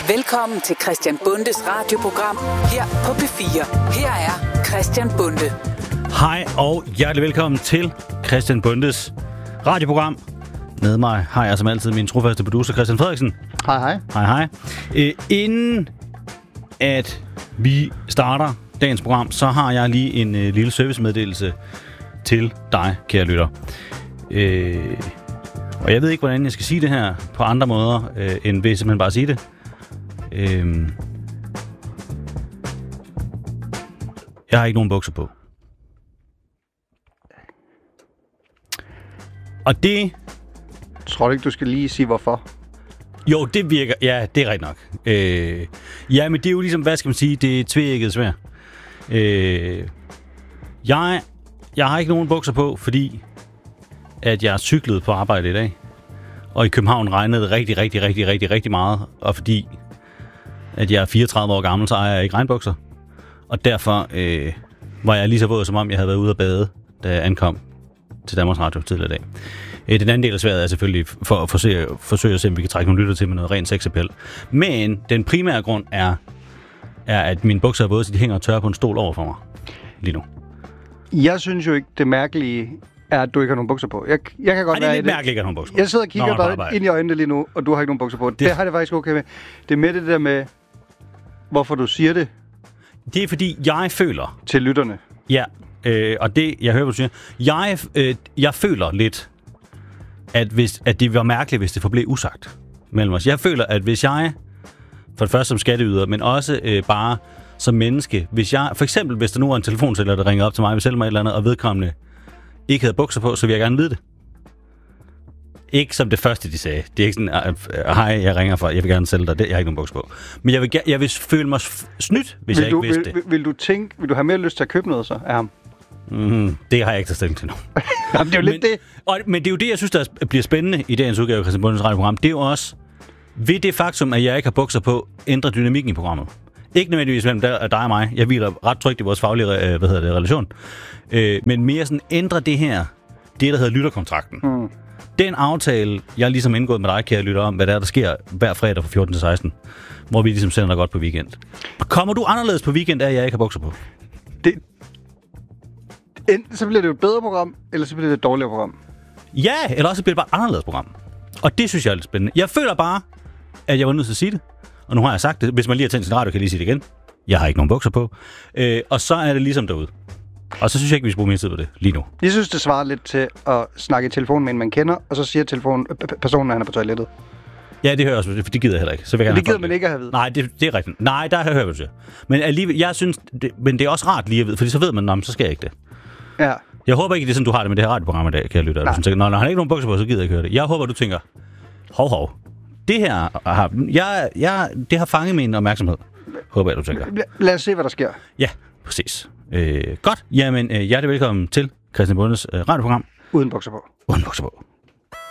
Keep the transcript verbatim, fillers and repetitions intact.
Velkommen til Christian Bundes radioprogram her på P fire. Her er Christian Bunde. Hej og hjertelig velkommen til Christian Bundes radioprogram. Med mig har jeg som altid min trofaste producer Christian Frederiksen. Hej hej. Hej hej. Øh, inden at vi starter dagens program, så har jeg lige en øh, lille servicemeddelelse til dig, kære lytter. Øh, og jeg ved ikke, hvordan jeg skal sige det her på andre måder, øh, end ved simpelthen bare at sige det. Øh, jeg har ikke nogen bukser på. Og det... Tror du ikke, du skal lige sige, hvorfor? Jo, det virker... Ja, det er rigtigt nok. Øh, ja, men det er jo ligesom, hvad skal man sige, det er tveægget sværd. Øh, jeg, jeg har ikke nogen bukser på, fordi at jeg cyklede på arbejde i dag. Og i København regnede det rigtig, rigtig, rigtig, rigtig, rigtig meget. Og fordi at jeg er fireogtredive år gammel, så ejer jeg ikke regnbukser. Og derfor øh, var jeg lige så våd, som om jeg havde været ude at bade, da jeg ankom til Danmarks Radio tidligere i dag. Øh, den anden del af sværet er selvfølgelig for at forsøge, forsøge at se, om vi kan trække nogle lytter til med noget rent sexappel. Men den primære grund er, er at mine bukser er våde, så de hænger og tørrer på en stol over for mig lige nu. Jeg synes jo ikke, det mærkelige er, at du ikke har nogen bukser på. Jeg, jeg kan godt Ej, det er være lidt det. mærkeligt, ikke at have nogen bukser på. Jeg sidder og kigger dig ind i øjnene lige nu, og du har ikke nogen bukser på. Det, det har det faktisk okay med. Det er med det der med, hvorfor du siger det. Det er fordi, jeg føler... Til lytterne. Ja, øh, og det, jeg hører, hvad du siger. Jeg, øh, jeg føler lidt, at, hvis, at det var mærkeligt, hvis det forblev usagt mellem os. Jeg føler, at hvis jeg, for det første som skatteyder, men også øh, bare som menneske, hvis jeg, for eksempel, hvis der nu er en telefonsælger, der ringer op til mig, vil sælge mig et eller andet, og vedkommende ikke havde bukser på, så vil jeg gerne vide det. Ikke som det første, de sagde. Det er ikke sådan, hej, jeg ringer fra, jeg vil gerne sælge dig, det, jeg har ikke nogen bukser på. Men jeg vil, jeg vil føle mig snydt, hvis vil jeg du, ikke vidste vil, det. Vil, vil du tænke, vil du have mere lyst til at købe noget så af ham? Mm, det har jeg ikke taget stilling til nu. Jamen, det er jo men, lidt det. Og, men det er jo det, jeg synes, der bliver spændende i dagens udgave af Christian Bundes radioprogram. Det er jo også, ved det faktum, at jeg ikke har bukser på, ændrer dynamikken i programmet. Ikke nødvendigvis mellem dig og mig. Jeg hviler ret trygt i vores faglige hvad hedder det, relation. Øh, men mere sådan, ændrer det her, det der hedder lytterkontrakten. Mm. Den aftale, jeg ligesom indgået med dig, kære lytter, om, hvad der er, der sker hver fredag fra fjorten til seksten, hvor vi ligesom sender dig godt på weekend. Kommer du anderledes på weekend, af at jeg ikke har bukser på? Det... Enten så bliver det jo et bedre program, eller så bliver det et dårligere program. Ja, eller også bliver det bare et anderledes program. Og det synes jeg er lidt spændende. Jeg føler bare, at jeg var nødt til at sige det. Og nu har jeg sagt det. Hvis man lige har tændt sin radio, kan jeg lige sige det igen. Jeg har ikke nogen bukser på. Øh, og så er det ligesom derude. Og så synes jeg ikke, vi skal bruge mere tid på det lige nu. Jeg synes, det svarer lidt til at snakke i telefon med en, man kender, og så siger telefonen, personen, at han er på toilettet. Ja, det hører jeg også, for det gider jeg heller ikke. Så vil jeg det gider man ikke at have ved. Nej, det, det er rigtigt. Nej, der hører jeg, hvad du siger. Men alligevel, jeg synes, det, men det er også rart lige at vide, fordi så ved man, så skal jeg ikke det. Ja. Jeg håber ikke, det er sådan, du har det med det her radioprogram i dag, kan jeg lytte. Når han har ikke nogen bukser på, så gider jeg ikke høre det. Jeg håber, du tænker, hov, hov. Det her har, jeg, jeg, det har fanget min opmærksomhed. Håber jeg, du tænker. Lad os se, hvad der sker. Ja, præcis. Øh, godt. Jamen, øh, hjertelig velkommen til Christian Bundes øh, radioprogram. Uden bukser på. Uden bukser på.